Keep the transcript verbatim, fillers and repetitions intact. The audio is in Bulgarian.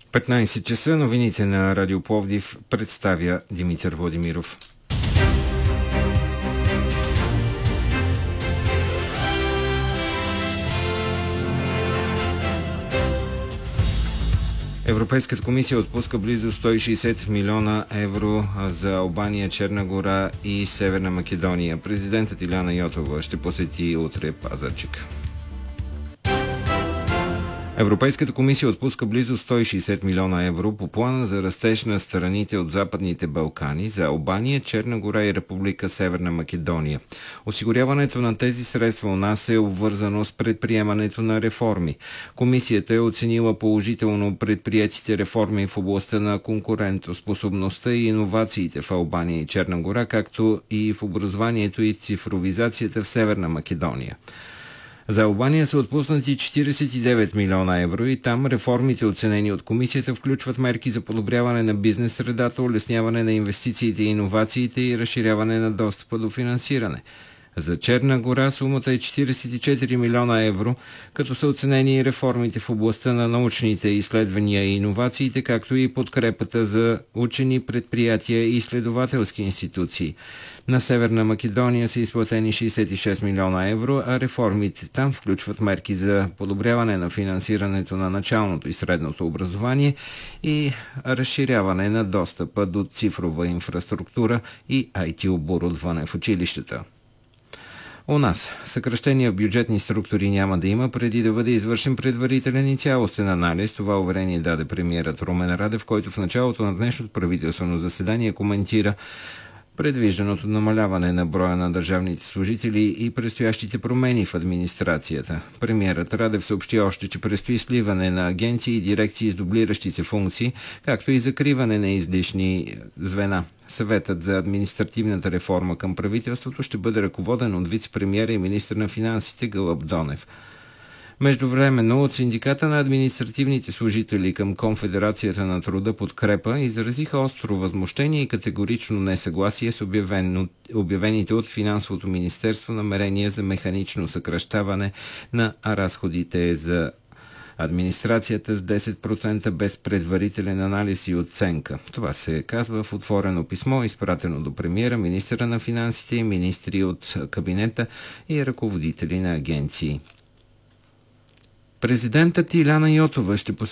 петнайсет часа новините на Радио Пловдив представя Димитър Владимиров. Европейската комисия отпуска близо сто и шейсет милиона евро за Албания, Черна гора и Северна Македония. Президентът Илияна Йотова ще посети утре Пазарджик. Европейската комисия отпуска близо сто и шейсет милиона евро по плана за растеж на страните от Западните Балкани за Албания, Черна гора и Република Северна Македония. Осигуряването на тези средства у нас е обвързано с предприемането на реформи. Комисията е оценила положително предприетите реформи в областта на конкурентоспособността и иновациите в Албания и Черна гора, както и в образованието и цифровизацията в Северна Македония. За Албания са отпуснати четирийсет и девет милиона евро и там реформите, оценени от комисията, включват мерки за подобряване на бизнес средата, улесняване на инвестициите и иновациите и разширяване на достъпа до финансиране. За Черна гора сумата е четирийсет и четири милиона евро, като са оценени и реформите в областта на научните изследвания и иновациите, както и подкрепата за учени, предприятия и изследователски институции. На Северна Македония са изплатени шейсет и шест милиона евро, а реформите там включват мерки за подобряване на финансирането на началното и средното образование и разширяване на достъпа до цифрова инфраструктура и ай ти оборудване в училищата. У нас съкращения в бюджетни структури няма да има, преди да бъде извършен предварителен и цялостен анализ. Това уверение даде премиерът Румен Радев, който в началото на днешното правителствено заседание коментира предвижданото намаляване на броя на държавните служители и предстоящите промени в администрацията. Премиерът Радев съобщи още, че предстои сливане на агенции и дирекции с дублиращи се функции, както и закриване на излишни звена. Съветът за административната реформа към правителството ще бъде ръководен от вице-премиера и министър на финансите Гълъб Донев. Междувременно от Синдиката на административните служители към Конфедерацията на труда Подкрепа изразиха остро възмущение и категорично несъгласие с обявен, обявените от Финансовото министерство намерения за механично съкращаване на разходите за администрацията с десет процента без предварителен анализ и оценка. Това се казва в отворено писмо, изпратено до премиера, министъра на финансите и министри от кабинета и ръководители на агенции. Президентът Илияна Йотова ще посети